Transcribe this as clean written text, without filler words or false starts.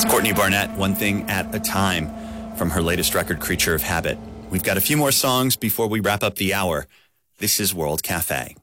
Courtney Barnett, One Thing at a Time, from her latest record, Creature of Habit. We've got a few more songs before we wrap up the hour. This is World Cafe.